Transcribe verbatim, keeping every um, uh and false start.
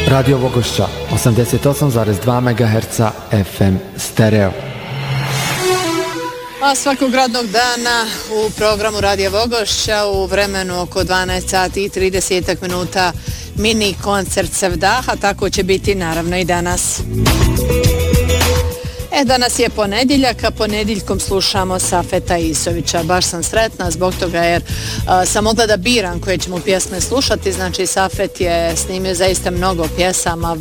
Radio Vogošća, osamdeset osam zarez dva megaherca F M stereo. A svakog radnog dana u programu Radio Vogošća u vremenu oko dvanaest sati i trideset minuta mini koncert Sevdaha, tako će biti naravno i danas. E, danas je ponedjeljak, a ponedjeljkom slušamo Safeta Isovića. Baš sam sretna zbog toga jer a, sam mogla da biram koje ćemo pjesme slušati. Znači, Safet je snimio zaista mnogo pjesama,